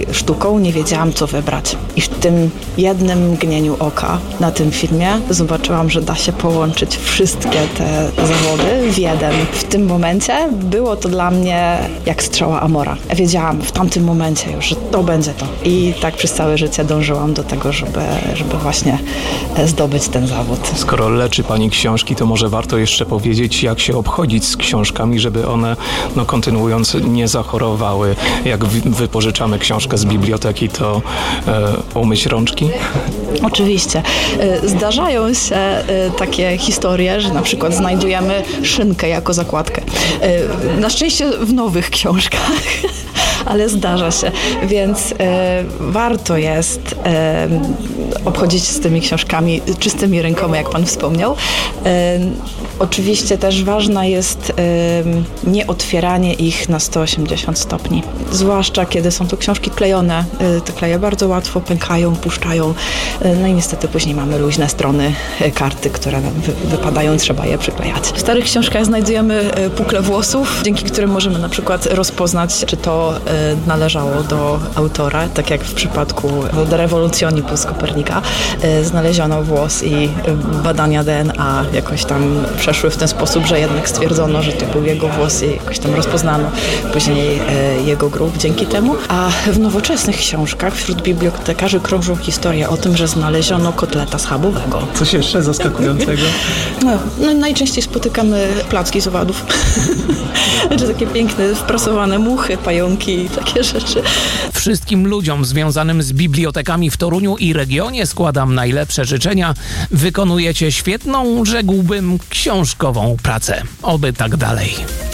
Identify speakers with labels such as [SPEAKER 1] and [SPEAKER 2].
[SPEAKER 1] sztuką, nie wiedziałam, co wybrać. I w tym jednym mgnieniu oka na tym filmie zobaczyłam, że da się połączyć wszystkie te zawody w jeden. W tym momencie było to dla mnie jak strzała Amora. Wiedziałam w tamtym momencie już, że to będzie to. I tak przez całe życie dążyłam do tego, żeby właśnie zdobyć ten zawód.
[SPEAKER 2] Skoro leczy Pani książki, to może warto jeszcze powiedzieć, jak się obchodzić z książkami, żeby one, kontynuując, nie zachorowały. Jak wypożyczamy książkę z biblioteki, to umyć rączki?
[SPEAKER 1] Oczywiście. Zdarzają się takie historie, że na przykład znajdujemy szynkę jako zakładkę. Na szczęście w nowych książkach, ale zdarza się, więc warto jest obchodzić się z tymi książkami czystymi rękoma, jak Pan wspomniał. Oczywiście też ważne jest nie otwieranie ich na 180 stopni. Zwłaszcza kiedy są to książki klejone. Te kleje bardzo łatwo pękają, puszczają. No i niestety później mamy luźne strony karty, które nam wypadają, trzeba je przyklejać. W starych książkach znajdujemy pukle włosów, dzięki którym możemy na przykład rozpoznać, czy to należało do autora, tak jak w przypadku De Revolutionibus Kopernika. Znaleziono włos i badania DNA jakoś tam przeszły w ten sposób, że jednak stwierdzono, że to był jego włos i jakoś tam rozpoznano później jego grób dzięki temu. A w nowoczesnych książkach wśród bibliotekarzy krążą historie o tym, że znaleziono kotleta schabowego.
[SPEAKER 2] Coś jeszcze zaskakującego?
[SPEAKER 1] No najczęściej spotykamy placki z owadów. Czy takie piękne, wprasowane muchy, pająki, takie rzeczy.
[SPEAKER 3] Wszystkim ludziom związanym z bibliotekami w Toruniu i regionie składam najlepsze życzenia. Wykonujecie świetną, rzekłbym, książkową pracę. Oby tak dalej.